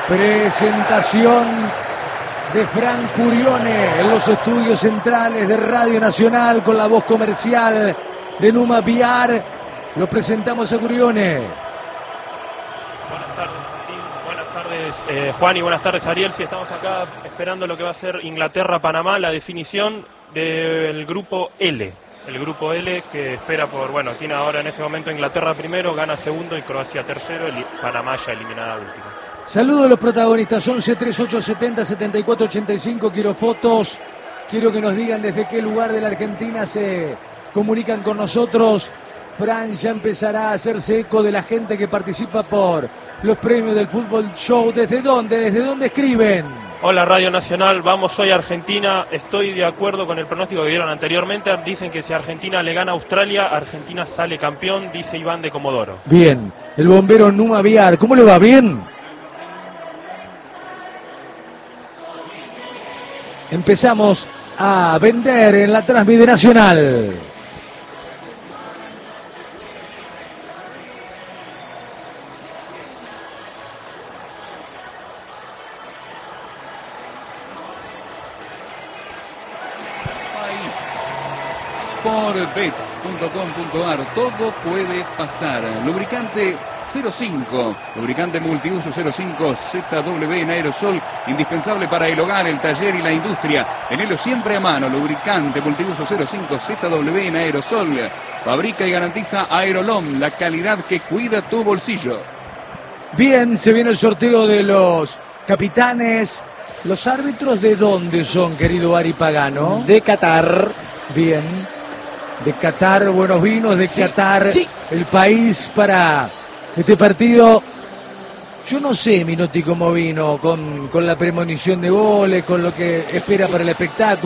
Presentación de Fran Curione en los estudios centrales de Radio Nacional con la voz comercial de Numa VR. Lo presentamos a Curione. Buenas tardes, Martín. Buenas tardes, Juan, y buenas tardes, Ariel. Sí, estamos acá esperando lo que va a ser Inglaterra-Panamá, la definición del grupo L. El grupo L que espera por, tiene ahora en este momento Inglaterra primero, gana segundo y Croacia tercero, Panamá ya eliminada última. Saludos a los protagonistas, 11 3870 7485, quiero fotos, quiero que nos digan desde qué lugar de la Argentina se comunican con nosotros. Fran ya empezará a hacerse eco de la gente que participa por los premios del Fútbol Show. ¿Desde dónde? ¿Desde dónde escriben? Hola Radio Nacional, vamos hoy a Argentina, estoy de acuerdo con el pronóstico que dieron anteriormente, dicen que si Argentina le gana a Australia, Argentina sale campeón, dice Iván de Comodoro. Bien, el bombero Numa VR, ¿cómo le va? ¿Bien? Empezamos a vender en la Transmite Nacional. Sportbets.com.ar, todo puede pasar. Lubricante 05, lubricante multiuso 05 ZW en aerosol, indispensable para el hogar, el taller y la industria. Tenelo siempre a mano. Lubricante multiuso 05 ZW en aerosol. Fabrica y garantiza Aerolom, la calidad que cuida tu bolsillo. Bien, se viene el sorteo de los capitanes. ¿Los árbitros de dónde son, querido Ari Pagano? De Qatar. Bien. De Qatar, buenos vinos de Qatar, sí. El país para este partido. Yo no sé, Minotti, cómo vino con la premonición de goles, con lo que espera para el espectáculo.